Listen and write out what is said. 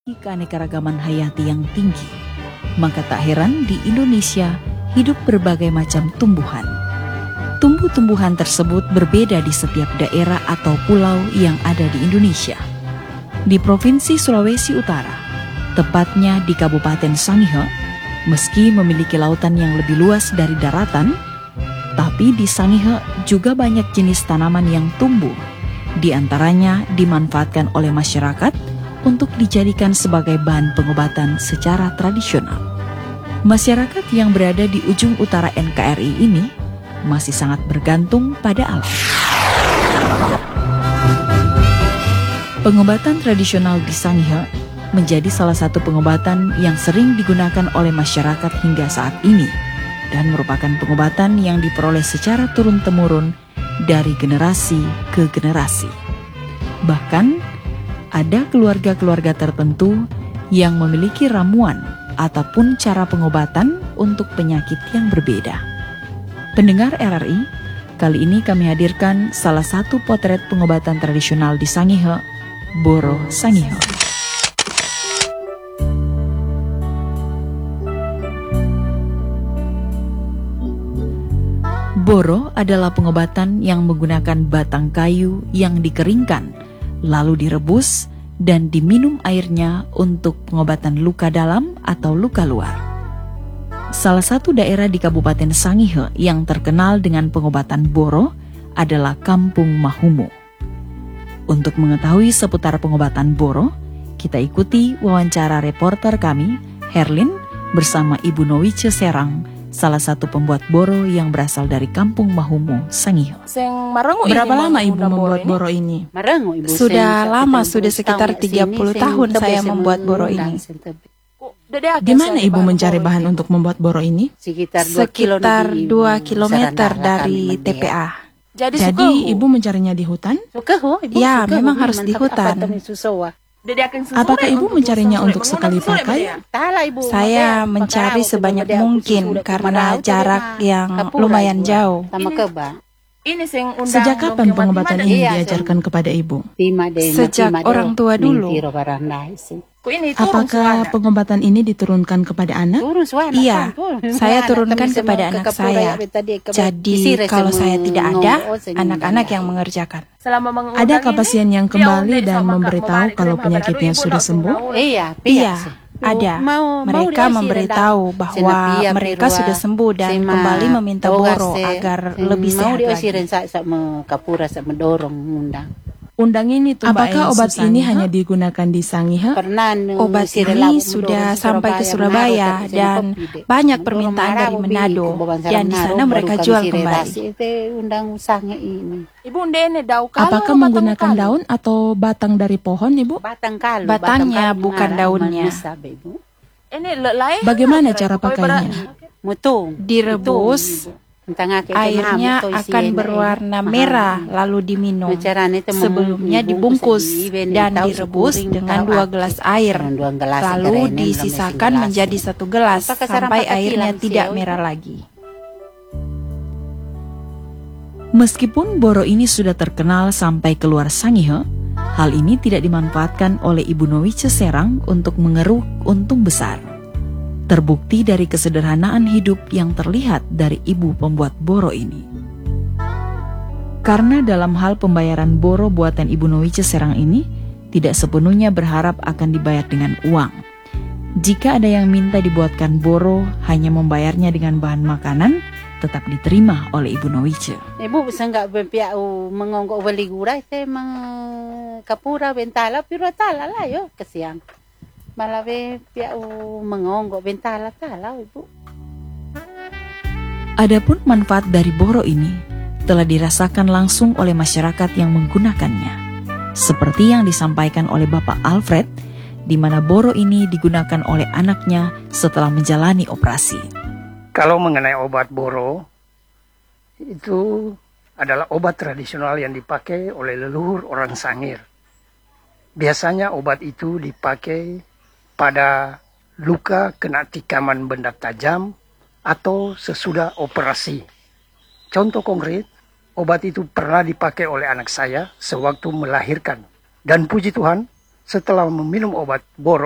Keanekaragaman hayati yang tinggi, maka tak heran di Indonesia hidup berbagai macam tumbuhan. Tumbuh-tumbuhan tersebut berbeda di setiap daerah atau pulau yang ada di Indonesia. Di Provinsi Sulawesi Utara, tepatnya di Kabupaten Sangihe, meski memiliki lautan yang lebih luas dari daratan, tapi di Sangihe juga banyak jenis tanaman yang tumbuh. Di antaranya dimanfaatkan oleh masyarakat untuk dijadikan sebagai bahan pengobatan secara tradisional. Masyarakat yang berada di ujung utara NKRI ini masih sangat bergantung pada alam. Pengobatan tradisional di Sangihe menjadi salah satu pengobatan yang sering digunakan oleh masyarakat hingga saat ini dan merupakan pengobatan yang diperoleh secara turun-temurun dari generasi ke generasi. Bahkan ada keluarga-keluarga tertentu yang memiliki ramuan ataupun cara pengobatan untuk penyakit yang berbeda. Pendengar RRI, kali ini kami hadirkan salah satu potret pengobatan tradisional di Sangihe, Boro Sangihe. Boro adalah pengobatan yang menggunakan batang kayu yang dikeringkan, lalu direbus dan diminum airnya untuk pengobatan luka dalam atau luka luar. Salah satu daerah di Kabupaten Sangihe yang terkenal dengan pengobatan Boro adalah Kampung Mahumu. Untuk mengetahui seputar pengobatan Boro, kita ikuti wawancara reporter kami, Herlin, bersama Ibu Nowice Serang, salah satu pembuat Boro yang berasal dari Kampung Mahumu, Sangihe. Berapa lama Ibu membuat Boro ini? Sudah lama, sudah sekitar 30 tahun saya membuat Boro ini. Di mana Ibu mencari bahan untuk membuat Boro ini? Sekitar 2 kilometer dari TPA. Jadi Ibu mencarinya di hutan? Ya, memang harus di hutan. Apakah Ibu mencarinya untuk sekali pakai? Saya mencari sebanyak mungkin karena jarak yang lumayan jauh. Sejak kapan pengobatan ini diajarkan kepada Ibu? Sejak orang tua dulu. Apakah pengobatan ini diturunkan kepada anak? Iya, saya turunkan kepada anak saya. Jadi kalau saya tidak ada, anak-anak yang mengerjakan. Adakah pasien yang kembali dan memberitahu kalau penyakitnya sudah sembuh? Iya, ada. Mereka memberitahu bahwa mereka sudah sembuh dan kembali meminta Boro agar lebih sehat lagi. Apakah obat ini hanya digunakan di Sangihe? Obat ini sudah sampai ke Surabaya dan banyak permintaan dari Manado, dan di sana mereka jual kembali. Apakah menggunakan daun atau batang dari pohon, Ibu? Batangnya, bukan daunnya. Bagaimana cara pakainya? Direbus, airnya akan berwarna merah lalu diminum. Sebelumnya dibungkus dan direbus dengan 2 gelas air, lalu disisakan menjadi 1 gelas sampai airnya tidak merah lagi. Meskipun Boro ini sudah terkenal sampai keluar Sangihe, hal ini tidak dimanfaatkan oleh Ibu Nowice Serang untuk mengeruk untung besar. Terbukti dari kesederhanaan hidup yang terlihat dari ibu pembuat Boro ini. Karena dalam hal pembayaran Boro buatan Ibu Nowice Serang ini tidak sepenuhnya berharap akan dibayar dengan uang. Jika ada yang minta dibuatkan Boro hanya membayarnya dengan bahan makanan, tetap diterima oleh Ibu Nowice. Ibu bisa nggak berpiau mengonggok beli gurah, saya kapura bentala pirotala lah yo kesiang. Malah piau mengonggok bentala tala Ibu. Adapun manfaat dari Boro ini telah dirasakan langsung oleh masyarakat yang menggunakannya. Seperti yang disampaikan oleh Bapak Alfred, di mana Boro ini digunakan oleh anaknya setelah menjalani operasi. Kalau mengenai obat Boro, itu adalah obat tradisional yang dipakai oleh leluhur orang Sangir. Biasanya obat itu dipakai pada luka kena tikaman benda tajam atau sesudah operasi. Contoh konkret, obat itu pernah dipakai oleh anak saya sewaktu melahirkan. Dan puji Tuhan, setelah meminum obat Boro